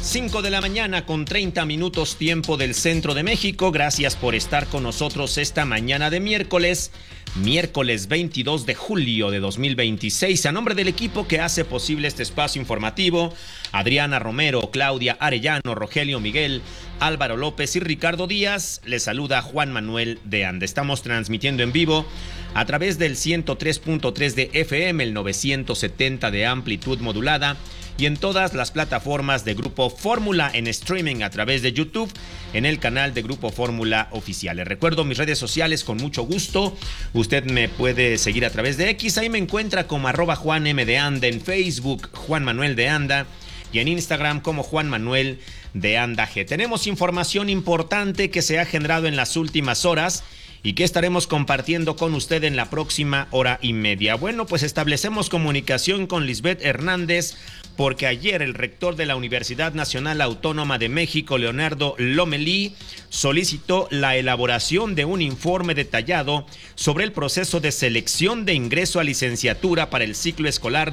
5 de la mañana con 30 minutos tiempo del centro de México. Gracias por estar con nosotros esta mañana de miércoles 22 de julio de 2026. A nombre del equipo que hace posible este espacio informativo, Adriana Romero, Claudia Arellano, Rogelio Miguel, Álvaro López y Ricardo Díaz, les saluda Juan Manuel de Anda. Estamos transmitiendo en vivo a través del 103.3 de FM, el 970 de amplitud modulada y en todas las plataformas de Grupo Fórmula en streaming a través de YouTube en el canal de Grupo Fórmula Oficial. Les recuerdo mis redes sociales con mucho gusto. Usted me puede seguir a través de X, ahí me encuentra como @JuanM_de_Anda, en Facebook Juan Manuel de Anda y en Instagram como Juan Manuel de Anda G. Tenemos información importante que se ha generado en las últimas horas y que estaremos compartiendo con usted en la próxima hora y media. Bueno, pues establecemos comunicación con Lisbeth Hernández, porque ayer el rector de la Universidad Nacional Autónoma de México, Leonardo Lomelí, solicitó la elaboración de un informe detallado sobre el proceso de selección de ingreso a licenciatura para el ciclo escolar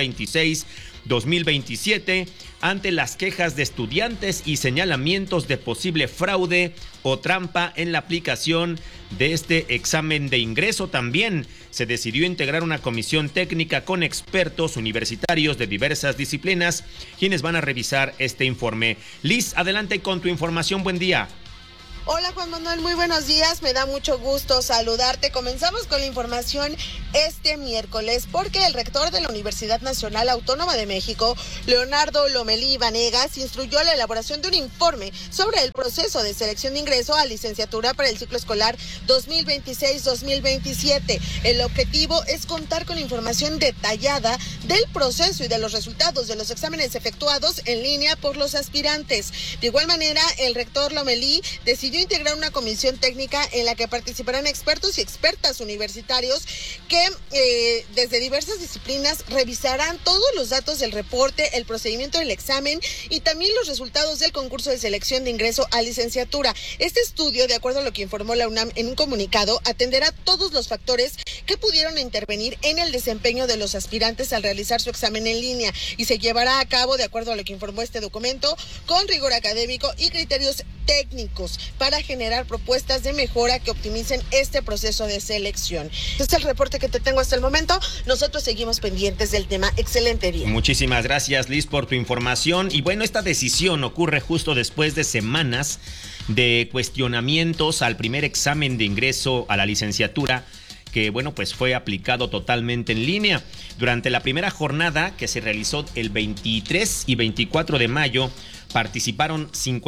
2026-2027 ante las quejas de estudiantes y señalamientos de posible fraude o trampa en la aplicación de este examen de ingreso. También se decidió integrar una comisión técnica con expertos universitarios de diversas disciplinas, quienes van a revisar este informe. Liz, adelante con tu información. Buen día. Hola Juan Manuel, muy buenos días, me da mucho gusto saludarte. Comenzamos con la información este miércoles porque el rector de la Universidad Nacional Autónoma de México, Leonardo Lomelí Vanegas, instruyó la elaboración de un informe sobre el proceso de selección de ingreso a licenciatura para el ciclo escolar 2026-2027. El objetivo es contar con información detallada del proceso y de los resultados de los exámenes efectuados en línea por los aspirantes. De igual manera, el rector Lomelí decidió integrar una comisión técnica en la que participarán expertos y expertas universitarios que desde diversas disciplinas revisarán todos los datos del reporte, el procedimiento del examen y también los resultados del concurso de selección de ingreso a licenciatura. Este estudio, de acuerdo a lo que informó la UNAM en un comunicado, atenderá todos los factores que pudieron intervenir en el desempeño de los aspirantes al realizar su examen en línea y se llevará a cabo, de acuerdo a lo que informó este documento, con rigor académico y criterios técnicos para generar propuestas de mejora que optimicen este proceso de selección. Este es el reporte que te tengo hasta el momento. Nosotros seguimos pendientes del tema. Excelente día. Muchísimas gracias, Liz, por tu información. Y bueno, esta decisión ocurre justo después de semanas de cuestionamientos al primer examen de ingreso a la licenciatura, que bueno, pues fue aplicado totalmente en línea. Durante la primera jornada, que se realizó el 23 y 24 de mayo, participaron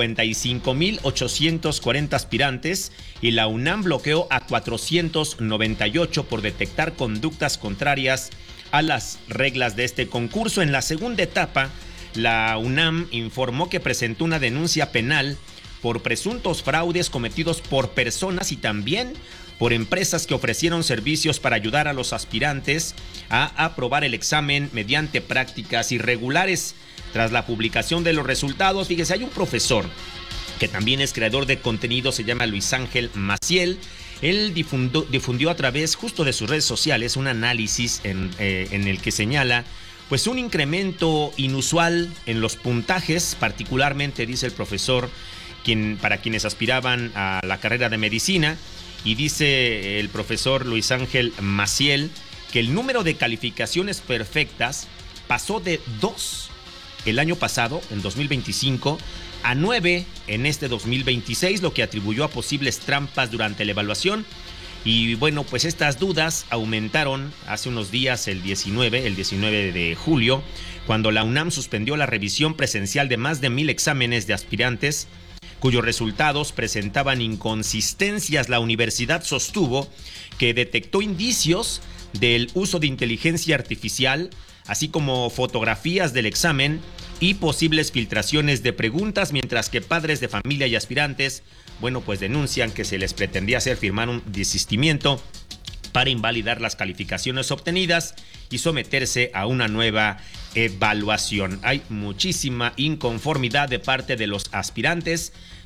55,840 aspirantes y la UNAM bloqueó a 498 por detectar conductas contrarias a las reglas de este concurso. En la segunda etapa, la UNAM informó que presentó una denuncia penal por presuntos fraudes cometidos por personas y también por empresas que ofrecieron servicios para ayudar a los aspirantes a aprobar el examen mediante prácticas irregulares. Tras la publicación de los resultados, fíjese, hay un profesor que también es creador de contenido, se llama Luis Ángel Maciel. Él difundió a través justo de sus redes sociales un análisis en el que señala pues un incremento inusual en los puntajes, particularmente, dice el profesor, para quienes aspiraban a la carrera de medicina. Y dice el profesor Luis Ángel Maciel que el número de calificaciones perfectas pasó de 2 el año pasado, en 2025, a 9 en este 2026, lo que atribuyó a posibles trampas durante la evaluación. Y bueno, pues estas dudas aumentaron hace unos días, el 19 de julio, cuando la UNAM suspendió la revisión presencial de más de 1,000 exámenes de aspirantes, cuyos resultados presentaban inconsistencias. La universidad sostuvo que detectó indicios del uso de inteligencia artificial, así como fotografías del examen y posibles filtraciones de preguntas, mientras que padres de familia y aspirantes, bueno, pues denuncian que se les pretendía hacer firmar un desistimiento para invalidar las calificaciones obtenidas y someterse a una nueva evaluación. Hay muchísima inconformidad de parte de los aspirantes,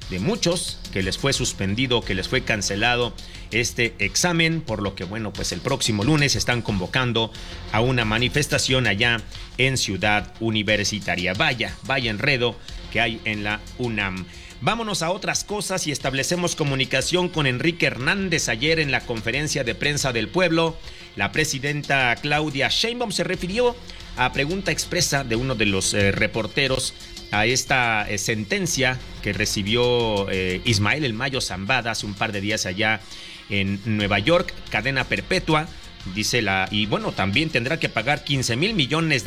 de muchos que les fue suspendido, que les fue cancelado este examen, por lo que bueno, pues el próximo lunes están convocando a una manifestación allá en Ciudad Universitaria. Vaya enredo que hay en la UNAM. Vámonos a otras cosas y establecemos comunicación con Enrique Hernández. Ayer en la conferencia de prensa del pueblo, la presidenta Claudia Sheinbaum se refirió a pregunta expresa de uno de los reporteros a esta sentencia que recibió Ismael El Mayo Zambada hace un par de días allá en Nueva York, cadena perpetua, dice y bueno, también tendrá que pagar $15 mil millones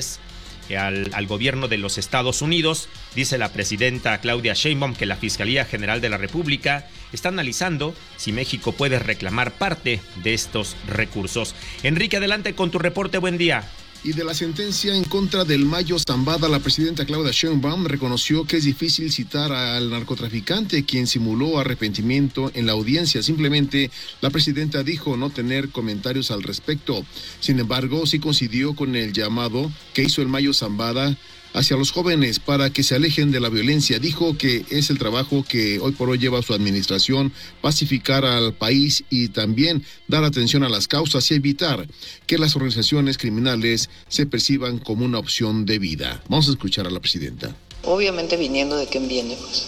al gobierno de los Estados Unidos. Dice la presidenta Claudia Sheinbaum que la Fiscalía General de la República está analizando si México puede reclamar parte de estos recursos. Enrique, adelante con tu reporte, buen día. Y de la sentencia en contra del Mayo Zambada, la presidenta Claudia Sheinbaum reconoció que es difícil citar al narcotraficante quien simuló arrepentimiento en la audiencia. Simplemente la presidenta dijo no tener comentarios al respecto. Sin embargo, sí coincidió con el llamado que hizo el Mayo Zambada hacia los jóvenes para que se alejen de la violencia. Dijo que es el trabajo que hoy por hoy lleva su administración, pacificar al país y también dar atención a las causas y evitar que las organizaciones criminales se perciban como una opción de vida. Vamos a escuchar a la presidenta. Obviamente viniendo de quien viene, pues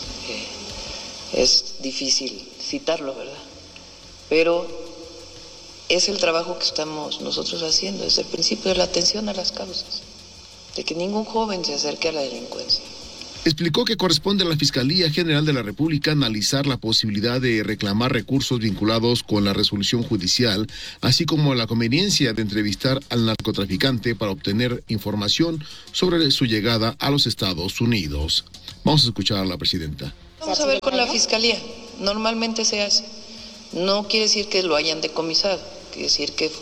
es difícil citarlo, ¿verdad? Pero es el trabajo que estamos nosotros haciendo desde el principio, de la atención a las causas, de que ningún joven se acerque a la delincuencia. Explicó que corresponde a la Fiscalía General de la República analizar la posibilidad de reclamar recursos vinculados con la resolución judicial, así como la conveniencia de entrevistar al narcotraficante para obtener información sobre su llegada a los Estados Unidos. Vamos a escuchar a la presidenta. Vamos a ver con la Fiscalía. Normalmente se hace. No quiere decir que lo hayan decomisado, quiere decir que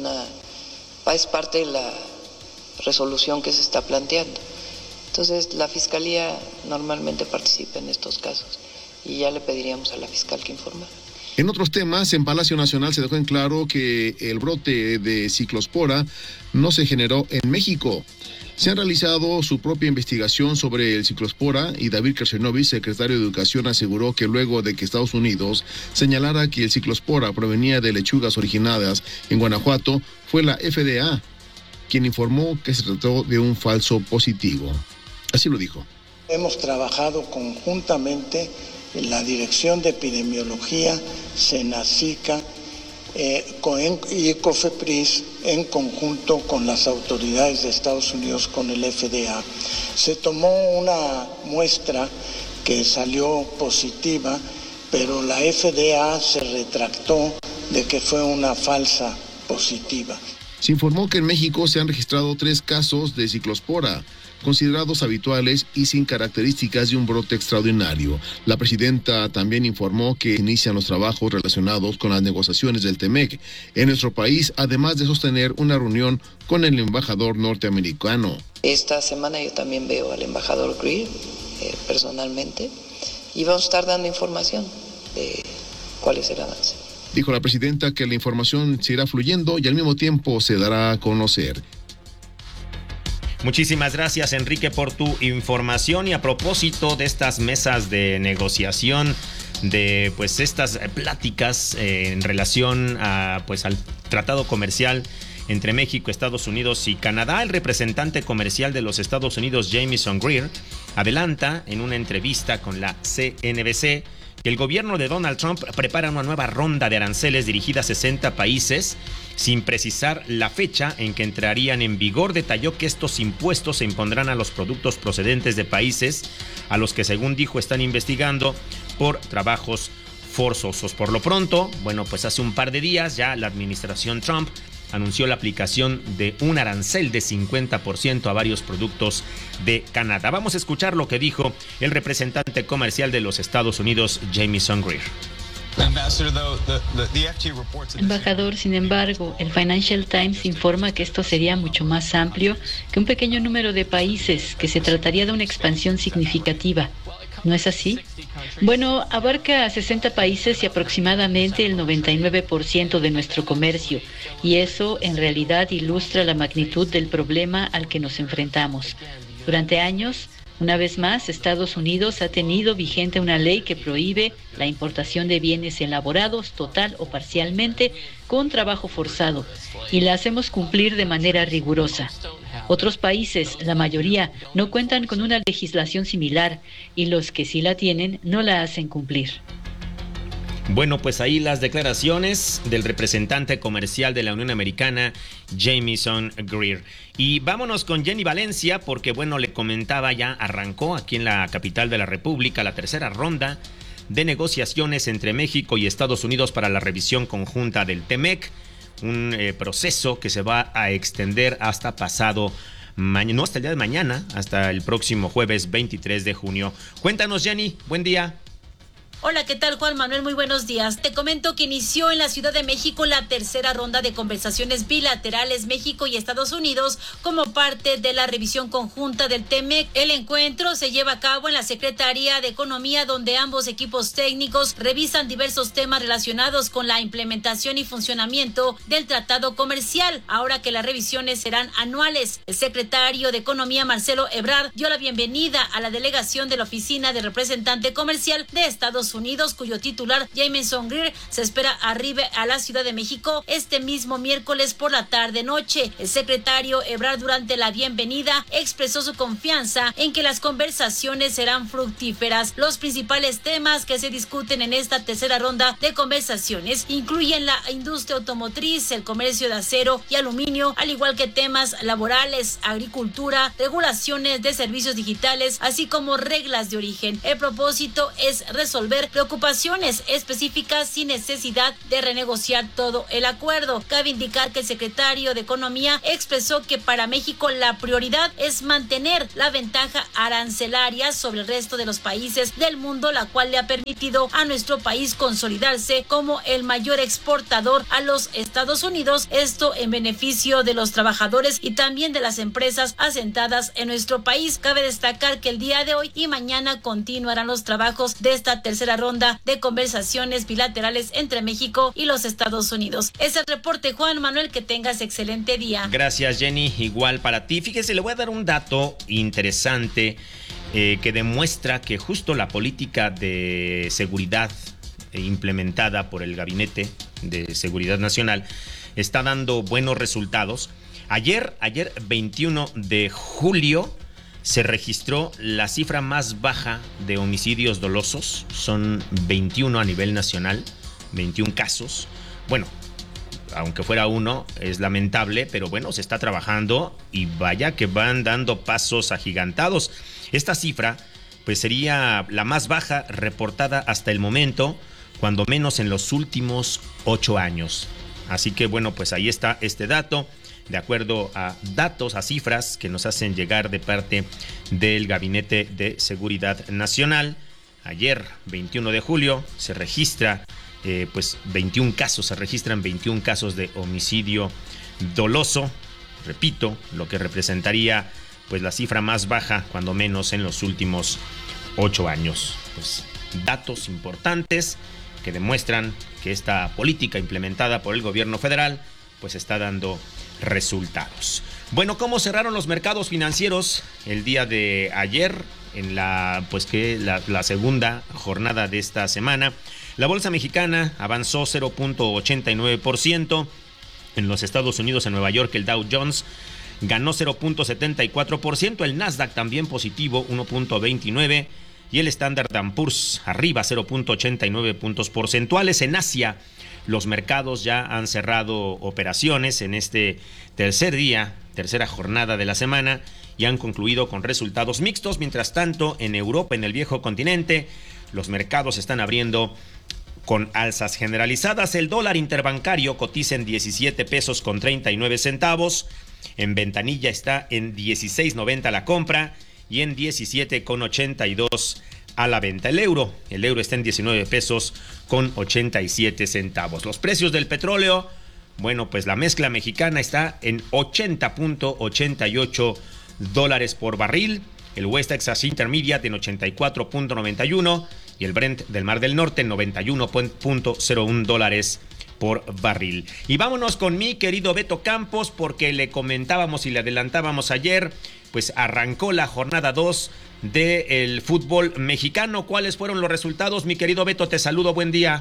es parte de la resolución que se está planteando. Entonces, la Fiscalía normalmente participa en estos casos y ya le pediríamos a la fiscal que informara. En otros temas, en Palacio Nacional se dejó en claro que el brote de ciclospora no se generó en México. Se ha realizado su propia investigación sobre el ciclospora y David Kershenovic, secretario de Educación, aseguró que luego de que Estados Unidos señalara que el ciclospora provenía de lechugas originadas en Guanajuato, fue la FDA quien informó que se trató de un falso positivo. Así lo dijo. Hemos trabajado conjuntamente en la Dirección de Epidemiología, Senacica y COFEPRIS en conjunto con las autoridades de Estados Unidos, con el FDA. Se tomó una muestra que salió positiva, pero la FDA se retractó de que fue una falsa positiva. Se informó que en México se han registrado 3 casos de ciclospora, considerados habituales y sin características de un brote extraordinario. La presidenta también informó que inician los trabajos relacionados con las negociaciones del TEMEC en nuestro país, además de sostener una reunión con el embajador norteamericano. Esta semana yo también veo al embajador Greer personalmente y vamos a estar dando información de cuál es el avance. Dijo la presidenta que la información se irá fluyendo y al mismo tiempo se dará a conocer. Muchísimas gracias, Enrique, por tu información. Y a propósito de estas mesas de negociación, de pues estas pláticas en relación a pues al tratado comercial entre México, Estados Unidos y Canadá, el representante comercial de los Estados Unidos, Jamieson Greer, adelanta en una entrevista con la CNBC que el gobierno de Donald Trump prepara una nueva ronda de aranceles dirigida a 60 países, sin precisar la fecha en que entrarían en vigor. Detalló que estos impuestos se impondrán a los productos procedentes de países a los que, según dijo, están investigando por trabajos forzosos. Por lo pronto, bueno, pues hace un par de días ya la administración Trump anunció la aplicación de un arancel de 50% a varios productos de Canadá. Vamos a escuchar lo que dijo el representante comercial de los Estados Unidos, Jamieson Greer. Embajador, sin embargo, el Financial Times informa que esto sería mucho más amplio que un pequeño número de países, que se trataría de una expansión significativa. ¿No es así? Bueno, abarca a 60 países y aproximadamente el 99% de nuestro comercio, y eso en realidad ilustra la magnitud del problema al que nos enfrentamos. Durante años, Una vez más, Estados Unidos ha tenido vigente una ley que prohíbe la importación de bienes elaborados total o parcialmente con trabajo forzado, y la hacemos cumplir de manera rigurosa. Otros países, la mayoría, no cuentan con una legislación similar, y los que sí la tienen no la hacen cumplir. Bueno, pues ahí las declaraciones del representante comercial de la Unión Americana, Jamieson Greer. Y vámonos con Jenny Valencia, porque bueno, le comentaba, ya arrancó aquí en la capital de la República la tercera ronda de negociaciones entre México y Estados Unidos para la revisión conjunta del TEMEC, un proceso que se va a extender hasta pasado mañana, no hasta el día de mañana, hasta el próximo jueves 23 de junio. Cuéntanos, Jenny, buen día. Hola, ¿qué tal, Juan Manuel? Muy buenos días. Te comento que inició en la Ciudad de México la tercera ronda de conversaciones bilaterales México y Estados Unidos como parte de la revisión conjunta del TEMEC. El encuentro se lleva a cabo en la Secretaría de Economía, donde ambos equipos técnicos revisan diversos temas relacionados con la implementación y funcionamiento del tratado comercial, ahora que las revisiones serán anuales. El secretario de Economía, Marcelo Ebrard, dio la bienvenida a la delegación de la Oficina de Representante Comercial de Estados Unidos, cuyo titular, Jamieson Greer, se espera arribe a la Ciudad de México este mismo miércoles por la tarde-noche. El secretario Ebrard, durante la bienvenida, expresó su confianza en que las conversaciones serán fructíferas. Los principales temas que se discuten en esta tercera ronda de conversaciones incluyen la industria automotriz, el comercio de acero y aluminio, al igual que temas laborales, agricultura, regulaciones de servicios digitales, así como reglas de origen. El propósito es resolver preocupaciones específicas sin necesidad de renegociar todo el acuerdo. Cabe indicar que el secretario de Economía expresó que para México la prioridad es mantener la ventaja arancelaria sobre el resto de los países del mundo, la cual le ha permitido a nuestro país consolidarse como el mayor exportador a los Estados Unidos, esto en beneficio de los trabajadores y también de las empresas asentadas en nuestro país. Cabe destacar que el día de hoy y mañana continuarán los trabajos de esta tercera ronda de conversaciones bilaterales entre México y los Estados Unidos. Es el reporte, Juan Manuel, que tengas excelente día. Gracias, Jenny, igual para ti. Fíjese, le voy a dar un dato interesante que demuestra que justo la política de seguridad implementada por el Gabinete de Seguridad Nacional está dando buenos resultados. Ayer 21 de julio, se registró la cifra más baja de homicidios dolosos, son 21 a nivel nacional, 21 casos. Bueno, aunque fuera uno, es lamentable, pero bueno, se está trabajando y vaya que van dando pasos agigantados. Esta cifra, pues sería la más baja reportada hasta el momento, cuando menos en los últimos 8 años. Así que bueno, pues ahí está este dato, de acuerdo a datos, a cifras que nos hacen llegar de parte del Gabinete de Seguridad Nacional. Ayer, 21 de julio, se registra, 21 casos, se registran 21 casos de homicidio doloso. Repito, lo que representaría, pues, la cifra más baja, cuando menos, en los últimos 8 años. Pues, datos importantes que demuestran que esta política implementada por el gobierno federal, pues, está dando resultados. Bueno, ¿cómo cerraron los mercados financieros el día de ayer en la segunda jornada de esta semana? La bolsa mexicana avanzó 0.89%. En los Estados Unidos, en Nueva York, el Dow Jones ganó 0.74%, el Nasdaq también positivo 1.29% y el Standard & Poor's arriba 0.89 puntos porcentuales. En Asia, los mercados ya han cerrado operaciones en este tercera jornada de la semana, y han concluido con resultados mixtos. Mientras tanto, en Europa, en el viejo continente, los mercados están abriendo con alzas generalizadas. El dólar interbancario cotiza en 17 pesos con 39 centavos. En ventanilla está en 16.90 la compra y en 17.82 a la venta. El euro está en 19 pesos con 87 centavos. Los precios del petróleo, bueno, pues la mezcla mexicana está en 80.88 dólares por barril. El West Texas Intermediate en 84.91 y el Brent del Mar del Norte en 91.01 dólares por barril. Y vámonos con mi querido Beto Campos, porque le comentábamos y le adelantábamos ayer pues arrancó la jornada 2 del fútbol mexicano. ¿Cuáles fueron los resultados? Mi querido Beto, te saludo, buen día.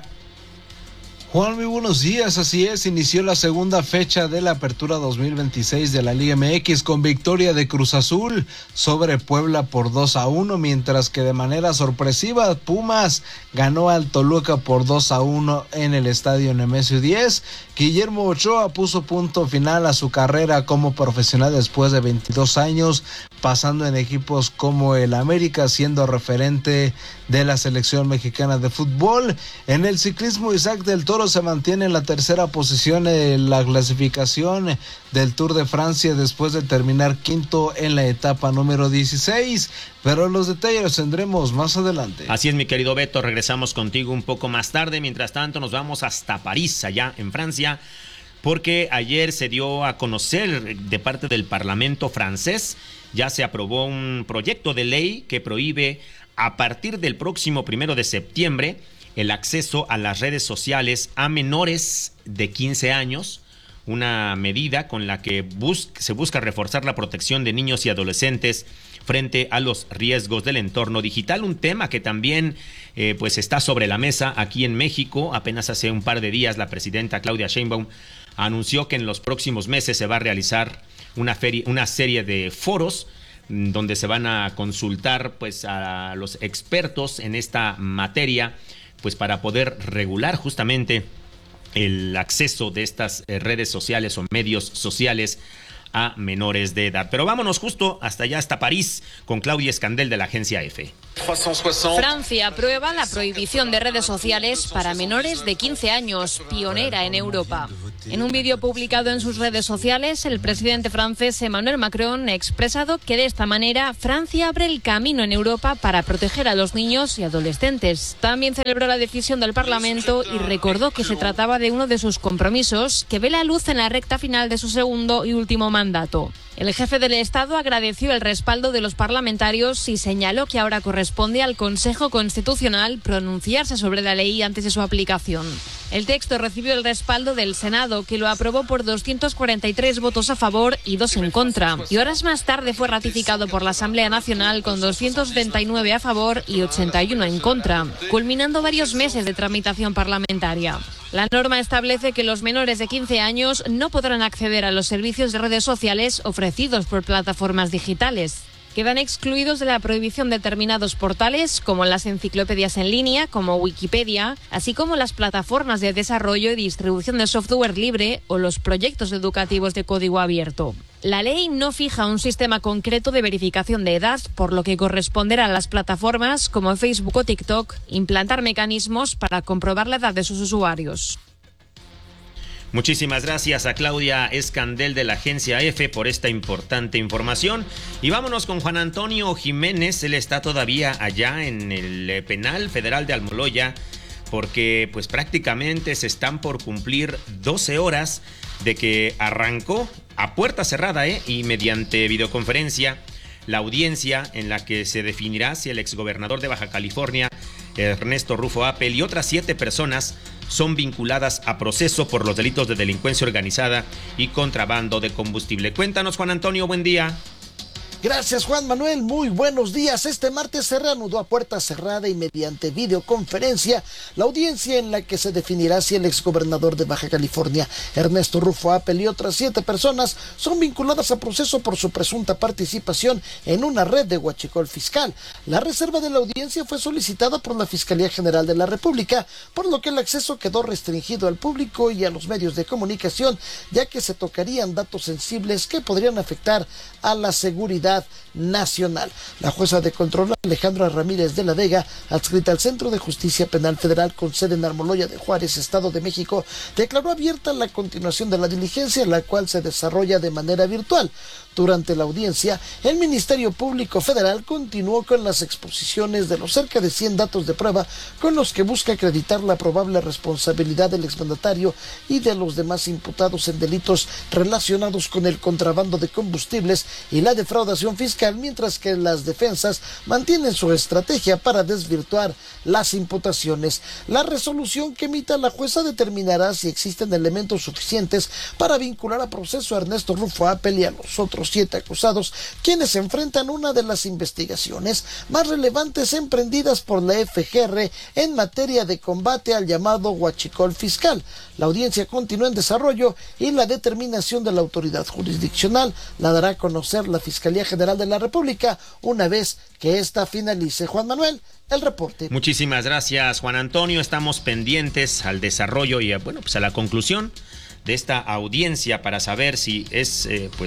Juan, muy buenos días, así es, inició la segunda fecha de la apertura 2026 de la Liga MX con victoria de Cruz Azul sobre Puebla por 2-1, mientras que de manera sorpresiva Pumas ganó al Toluca por 2-1 en el estadio Nemesio 10. Guillermo Ochoa puso punto final a su carrera como profesional después de 22 años, pasando en equipos como el América, siendo referente de la selección mexicana de fútbol. En el ciclismo, Isaac del Toro se mantiene en la tercera posición en la clasificación del Tour de Francia después de terminar quinto en la etapa número 16, pero los detalles los tendremos más adelante. Así es, mi querido Beto, regresamos contigo un poco más tarde. Mientras tanto, nos vamos hasta París, allá en Francia, porque ayer se dio a conocer de parte del Parlamento francés, ya se aprobó un proyecto de ley que prohíbe a partir del próximo 1 de septiembre el acceso a las redes sociales a menores de 15 años, una medida con la que se busca reforzar la protección de niños y adolescentes frente a los riesgos del entorno digital, un tema que también pues está sobre la mesa aquí en México. Apenas hace un par de días la presidenta Claudia Sheinbaum anunció que en los próximos meses se va a realizar una serie de foros donde se van a consultar pues a los expertos en esta materia, pues para poder regular justamente el acceso de estas redes sociales o medios sociales a menores de edad. Pero vámonos justo hasta allá, hasta París, con Claudia Escandel de la agencia EFE. Francia aprueba la prohibición de redes sociales para menores de 15 años, pionera en Europa. En un vídeo publicado en sus redes sociales, el presidente francés Emmanuel Macron ha expresado que de esta manera Francia abre el camino en Europa para proteger a los niños y adolescentes. También celebró la decisión del Parlamento y recordó que se trataba de uno de sus compromisos que ve la luz en la recta final de su segundo y último mandato. El jefe del Estado agradeció el respaldo de los parlamentarios y señaló que ahora corresponde al Consejo Constitucional pronunciarse sobre la ley antes de su aplicación. El texto recibió el respaldo del Senado, que lo aprobó por 243 votos a favor y 2 en contra. Y horas más tarde fue ratificado por la Asamblea Nacional con 279 a favor y 81 en contra, culminando varios meses de tramitación parlamentaria. La norma establece que los menores de 15 años no podrán acceder a los servicios de redes sociales ofrecidos por plataformas digitales. Quedan excluidos de la prohibición determinados portales como las enciclopedias en línea, como Wikipedia, así como las plataformas de desarrollo y distribución de software libre o los proyectos educativos de código abierto. La ley no fija un sistema concreto de verificación de edad, por lo que corresponderá a las plataformas como Facebook o TikTok implantar mecanismos para comprobar la edad de sus usuarios. Muchísimas gracias a Claudia Escandel de la agencia EFE por esta importante información. Y vámonos con Juan Antonio Jiménez. Él está todavía allá en el penal federal de Almoloya, porque pues prácticamente se están por cumplir 12 horas de que arrancó a puerta cerrada y mediante videoconferencia la audiencia en la que se definirá si el exgobernador de Baja California, Ernesto Rufo Appel, y otras 7 personas son vinculadas a proceso por los delitos de delincuencia organizada y contrabando de combustible. Cuéntanos, Juan Antonio, buen día. Gracias, Juan Manuel, muy buenos días. Este martes se reanudó a puerta cerrada y mediante videoconferencia la audiencia en la que se definirá si el exgobernador de Baja California, Ernesto Rufo Appel, y otras 7 personas son vinculadas a proceso por su presunta participación en una red de huachicol fiscal. La reserva de la audiencia fue solicitada por la Fiscalía General de la República, por lo que el acceso quedó restringido al público y a los medios de comunicación, ya que se tocarían datos sensibles que podrían afectar a la seguridad nacional. La jueza de control Alejandra Ramírez de la Vega, adscrita al Centro de Justicia Penal Federal con sede en Almoloya de Juárez, Estado de México, declaró abierta la continuación de la diligencia, la cual se desarrolla de manera virtual. Durante la audiencia, el Ministerio Público Federal continuó con las exposiciones de los cerca de 100 datos de prueba con los que busca acreditar la probable responsabilidad del exmandatario y de los demás imputados en delitos relacionados con el contrabando de combustibles y la defraudación fiscal, mientras que las defensas mantienen su estrategia para desvirtuar las imputaciones. La resolución que emita la jueza determinará si existen elementos suficientes para vincular a proceso a Ernesto Rufo Appel y a los otros otros 7 acusados, quienes enfrentan una de las investigaciones más relevantes emprendidas por la FGR en materia de combate al llamado huachicol fiscal. La audiencia continúa en desarrollo y la determinación de la autoridad jurisdiccional la dará a conocer la Fiscalía General de la República una vez que ésta finalice. Juan Manuel, el reporte. Muchísimas gracias, Juan Antonio. Estamos pendientes al desarrollo y pues a la conclusión de esta audiencia para saber si es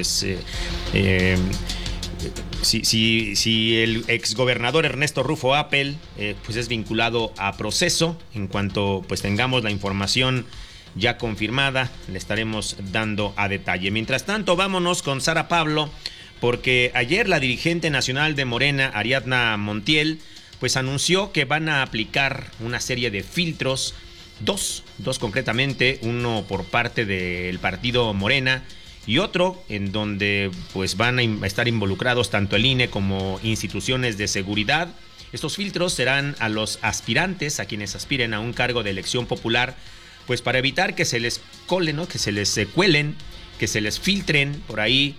si el exgobernador Ernesto Rufo Appel pues es vinculado a proceso. En cuanto pues tengamos la información ya confirmada, le estaremos dando a detalle. Mientras tanto, vámonos con Sara Pablo, porque ayer la dirigente nacional de Morena, Ariadna Montiel, pues anunció que van a aplicar una serie de filtros, dos concretamente, uno por parte del partido Morena y otro en donde pues van a estar involucrados tanto el INE como instituciones de seguridad. Estos filtros serán a los aspirantes, a quienes aspiren a un cargo de elección popular, pues para evitar que se les colen, ¿no? Que se les cuelen, que se les filtren por ahí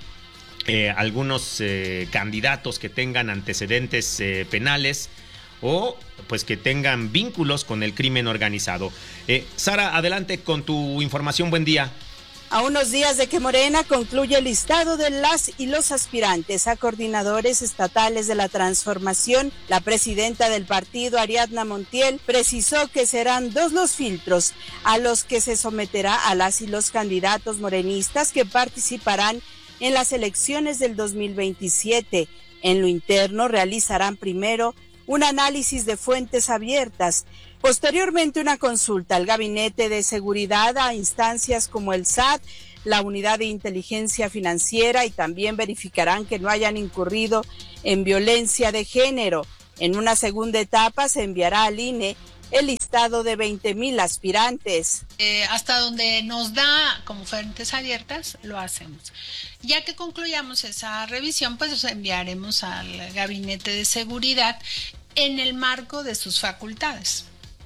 algunos candidatos que tengan antecedentes penales o pues que tengan vínculos con el crimen organizado. Sara, adelante con tu información. Buen día. A unos días de que Morena concluya el listado de las y los aspirantes a coordinadores estatales de la transformación, la presidenta del partido, Ariadna Montiel, precisó que serán 2 los filtros a los que se someterá a las y los candidatos morenistas que participarán en las elecciones del 2027. En lo interno realizarán primero un análisis de fuentes abiertas, posteriormente una consulta al Gabinete de Seguridad, a instancias como el SAT, la Unidad de Inteligencia Financiera, y también verificarán que no hayan incurrido en violencia de género. En una segunda etapa se enviará al INE el listado de 20,000 aspirantes. Hasta donde nos da como fuentes abiertas, lo hacemos. Ya que concluyamos esa revisión, pues enviaremos al Gabinete de Seguridad en el marco de sus facultades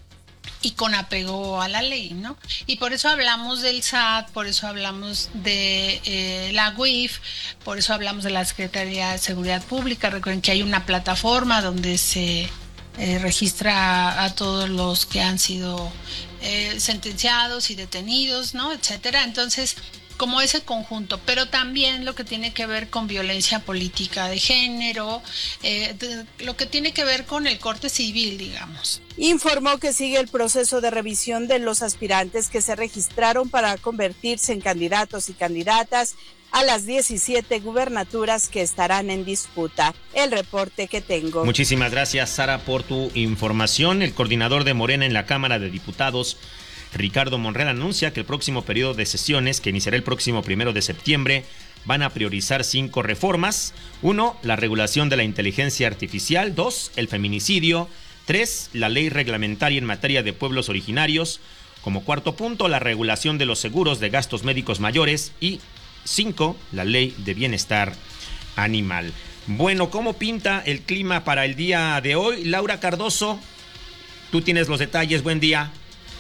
y con apego a la ley, ¿no? Y por eso hablamos del SAT, por eso hablamos de la UIF, por eso hablamos de la Secretaría de Seguridad Pública. Recuerden que hay una plataforma donde se registra a todos los que han sido sentenciados y detenidos, ¿no? Etcétera. Entonces, como ese conjunto, pero también lo que tiene que ver con violencia política de género, lo que tiene que ver con el corte civil, digamos. Informó que sigue el proceso de revisión de los aspirantes que se registraron para convertirse en candidatos y candidatas a las 17 gubernaturas que estarán en disputa. El reporte que tengo. Muchísimas gracias, Sara, por tu información. El coordinador de Morena en la Cámara de Diputados, Ricardo Monreal, anuncia que el próximo periodo de sesiones, que iniciará el próximo 1 de septiembre, van a priorizar 5 reformas. 1, la regulación de la inteligencia artificial. 2, el feminicidio. 3, la ley reglamentaria en materia de pueblos originarios. Como cuarto punto, la regulación de los seguros de gastos médicos mayores. Y 5, la ley de bienestar animal. Bueno, ¿cómo pinta el clima para el día de hoy? Laura Cardoso, tú tienes los detalles. Buen día.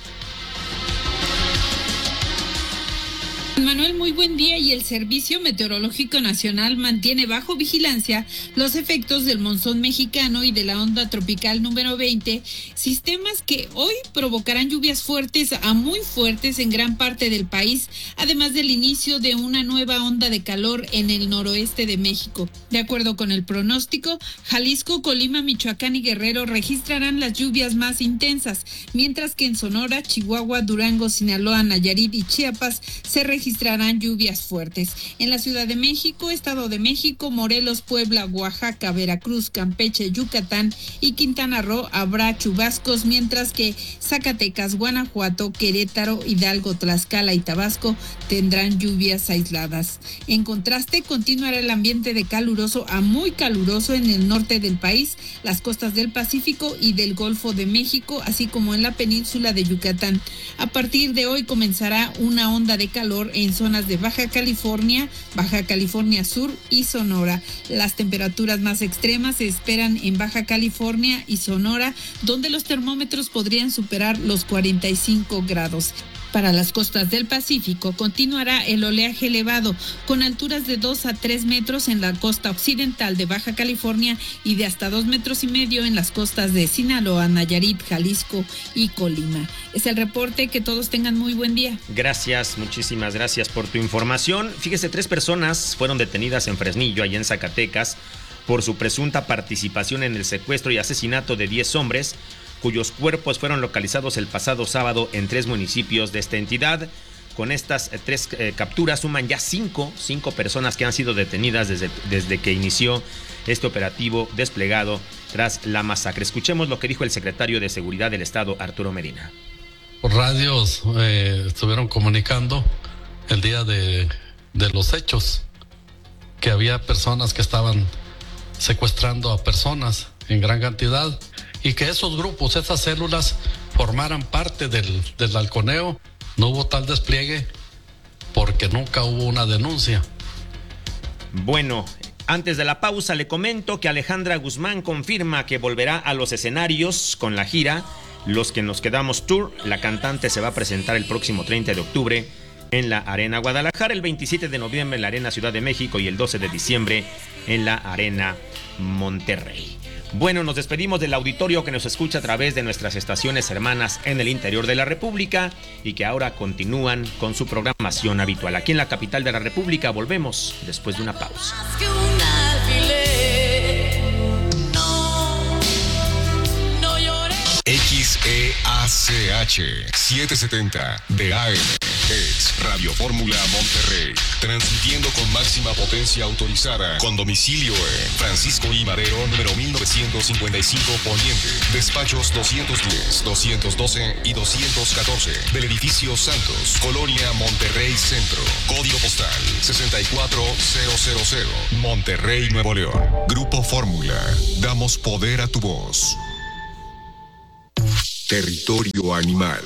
Manuel, muy buen día. Y el Servicio Meteorológico Nacional mantiene bajo vigilancia los efectos del monzón mexicano y de la onda tropical número 20, sistemas que hoy provocarán lluvias fuertes a muy fuertes en gran parte del país, además del inicio de una nueva onda de calor en el noroeste de México. De acuerdo con el pronóstico, Jalisco, Colima, Michoacán y Guerrero registrarán las lluvias más intensas, mientras que en Sonora, Chihuahua, Durango, Sinaloa, Nayarit y Chiapas se registrarán lluvias fuertes. En la Ciudad de México, Estado de México, Morelos, Puebla, Oaxaca, Veracruz, Campeche, Yucatán y Quintana Roo habrá chubascos, mientras que Zacatecas, Guanajuato, Querétaro, Hidalgo, Tlaxcala y Tabasco tendrán lluvias aisladas. En contraste, continuará el ambiente de caluroso a muy caluroso en el norte del país, las costas del Pacífico y del Golfo de México, así como en la península de Yucatán. A partir de hoy comenzará una onda de calor en zonas de Baja California Sur y Sonora. Las temperaturas más extremas se esperan en Baja California y Sonora, donde los termómetros podrían superar los 45 grados. Para las costas del Pacífico continuará el oleaje elevado, con alturas de 2 a 3 metros en la costa occidental de Baja California y de hasta 2,5 metros en las costas de Sinaloa, Nayarit, Jalisco y Colima. Es el reporte, que todos tengan muy buen día. Gracias, muchísimas gracias por tu información. Fíjese, 3 personas fueron detenidas en Fresnillo, allá en Zacatecas, por su presunta participación en el secuestro y asesinato de 10 hombres, cuyos cuerpos fueron localizados el pasado sábado en 3 municipios de esta entidad. Con estas 3 capturas suman ya 5 personas que han sido detenidas desde que inició este operativo desplegado tras la masacre. Escuchemos lo que dijo el secretario de Seguridad del Estado, Arturo Medina. Por radios estuvieron comunicando el día de los hechos que había personas que estaban secuestrando a personas en gran cantidad, y que esos grupos, esas células, formaran parte del halconeo. No hubo tal despliegue porque nunca hubo una denuncia. Bueno, antes de la pausa le comento que Alejandra Guzmán confirma que volverá a los escenarios con la gira Los que nos quedamos Tour. La cantante se va a presentar el próximo 30 de octubre en la Arena Guadalajara, el 27 de noviembre en la Arena Ciudad de México y el 12 de diciembre en la Arena Monterrey. Bueno, nos despedimos del auditorio que nos escucha a través de nuestras estaciones hermanas en el interior de la República y que ahora continúan con su programación habitual. Aquí en la capital de la República volvemos después de una pausa. XEACH 770 de AM es Radio Fórmula Monterrey, transmitiendo con máxima potencia autorizada, con domicilio en Francisco I. Madero, número 1955 Poniente, despachos 210, 212 y 214 del edificio Santos, Colonia Monterrey Centro, código postal 64000, Monterrey, Nuevo León. Grupo Fórmula, damos poder a tu voz. Territorio animal.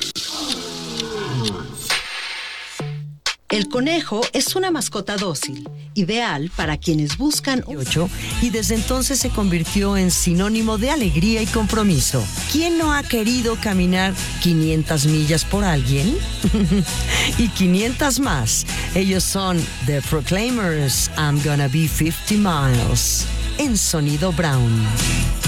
El conejo es una mascota dócil, ideal para quienes buscan 8, y desde entonces se convirtió en sinónimo de alegría y compromiso. ¿Quién no ha querido caminar 500 millas por alguien? Y 500 más. Ellos son The Proclaimers, I'm Gonna Be 50 Miles, en Sonido Brown.